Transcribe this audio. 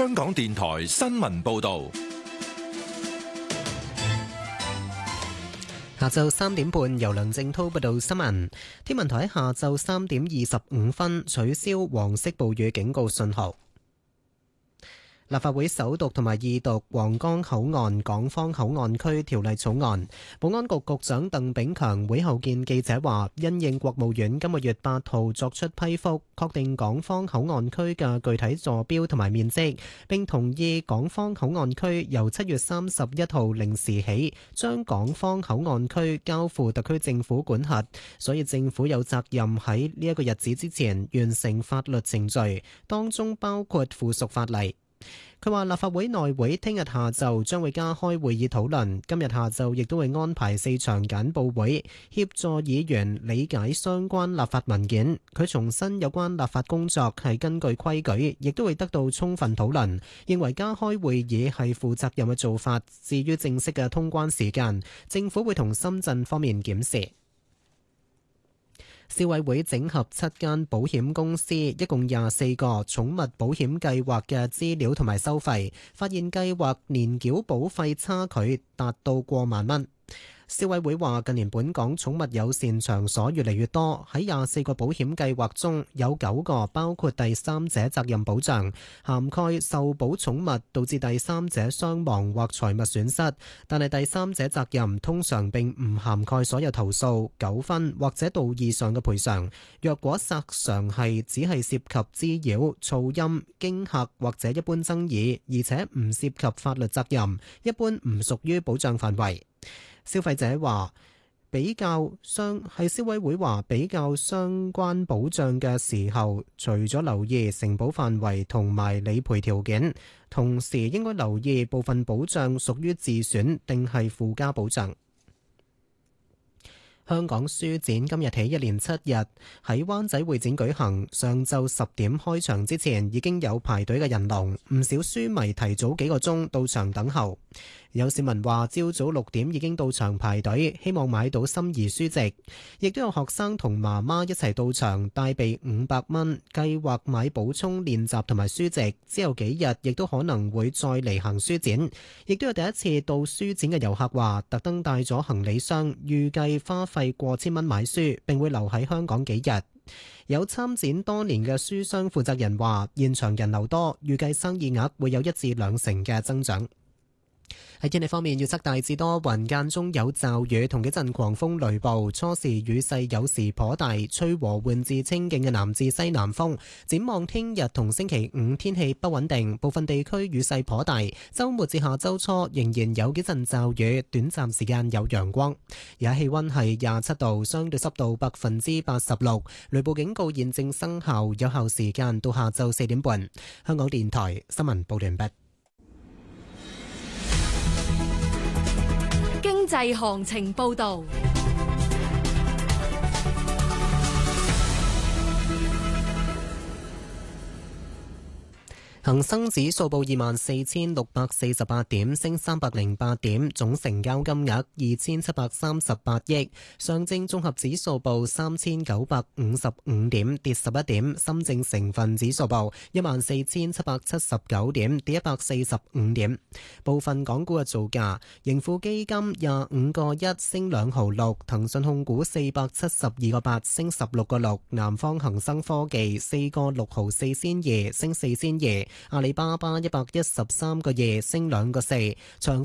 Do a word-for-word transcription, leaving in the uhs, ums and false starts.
香港電台新聞報道。 下晝三點半，由梁正滔報道新聞。天文台喺下晝三點二十五分取消黃色暴雨警告信號。立法會首讀同埋二讀皇崗口岸港方口岸區條例草案。保安局局長鄧炳強會後見記者話，因應國務院今個月八號作出批覆，確定港方口岸區嘅具體坐標同埋面積，並同意港方口岸區由七月三十一號零時起將港方口岸區交付特區政府管轄，所以政府有責任喺呢一個日子之前完成法律程序，當中包括附屬法例。佢話立法會內會聽日下晝將會加開會議討論，今日下晝亦都會安排四場簡報會，協助議員理解相關立法文件。佢重申有關立法工作係根據規矩，亦都會得到充分討論，認為加開會議係負責任嘅做法。至於正式嘅通關時間，政府會同深圳方面檢視。消委會整合七間保險公司，一共廿四個寵物保險計劃嘅資料同埋收費，發現計劃年繳保費差距達到過萬蚊。消委會話近年本港寵物友善場所越嚟越多，喺廿四個保險計劃中有九個包括第三者責任保障，涵蓋受保寵物導致第三者傷亡或財物損失，但係第三者責任通常並唔涵蓋所有投訴、糾紛或者道義上嘅賠償。若果索償係只係涉及滋擾、噪音、驚嚇或者一般爭議，而且唔涉及法律責任，一般唔屬於保障範圍。消費者話比較相係消委會話比較相關保障嘅時候，除咗留意承保範圍同埋理賠條件，同時應該留意部分保障屬於自損定係附加保障。香港書展今日起一連七日喺灣仔會展舉行，上晝十點開場之前已經有排隊嘅人龍，唔少書迷提早幾個鐘到場等候。有市民話朝早六點已經到場排隊，希望買到心儀書籍，亦都有學生同媽媽一齊到場帶備五百蚊，計劃買補充練習同埋書籍，之後幾日亦都可能會再嚟行書展。亦都有第一次到書展嘅遊客話特登帶咗行李箱，預計花費過千蚊買書，並會留喺香港幾日。有參展多年嘅書商負責人話現場人流多，預計生意額會有一至兩成嘅增長。喺天氣方面，預測大致多雲，間中有驟雨同幾陣狂風雷暴，初時雨勢有時頗大，吹和緩至清勁嘅南至西南風。展望聽日同星期五天氣不穩定，部分地區雨勢頗大。週末至下週初仍然有幾陣驟雨，短暫時間有陽光。而家氣溫係廿七度，相對濕度百分之八十六，雷暴警告現正生效，有效時間到下晝四點半。香港電台新聞報道完畢。 經濟行情報道。恒生指數報二萬四千六百四十八點，升三百零八點，總成交金額二千七百三十八億。上證綜合指數報三千九百五十五點，跌十一點。深證成分指數報一萬四千七百七十九點，跌一百四十五點。部分港股嘅造價：盈富基金廿五個一升兩毫六，騰訊控股四百七十二個八升十六個六，南方恒生科技四個六毫四仙二升四仙二。阿里巴巴一百一十三個二升兩個四，長